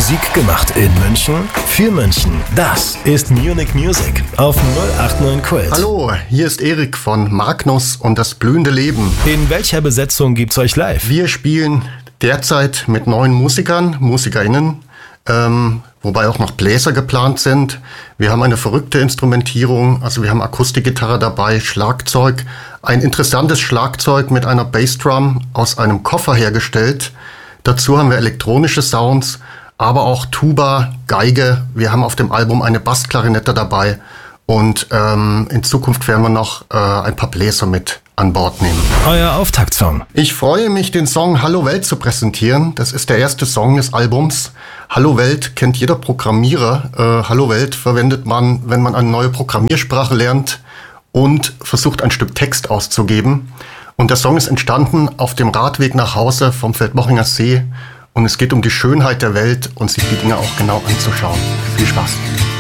Musik gemacht in München, für München. Das ist Munich Music auf 089 Kult. Hallo, hier ist Erik von Magnus und das blühende Leben. In welcher Besetzung gibt's euch live? Wir spielen derzeit mit 9 MusikerInnen, wobei auch noch Bläser geplant sind. Wir haben eine verrückte Instrumentierung, also wir haben Akustikgitarre dabei, Schlagzeug, ein interessantes Schlagzeug mit einer Bassdrum aus einem Koffer hergestellt. Dazu haben wir elektronische Sounds, aber auch Tuba, Geige. Wir haben auf dem Album eine Bassklarinette dabei und in Zukunft werden wir noch ein paar Bläser mit an Bord nehmen. Euer Auftaktsong. Ich freue mich, den Song Hallo Welt zu präsentieren. Das ist der erste Song des Albums. Hallo Welt kennt jeder Programmierer. Hallo Welt verwendet man, wenn man eine neue Programmiersprache lernt und versucht, ein Stück Text auszugeben. Und der Song ist entstanden auf dem Radweg nach Hause vom Feldmochinger See. Und es geht um die Schönheit der Welt und sich die Dinge auch genau anzuschauen. Viel Spaß.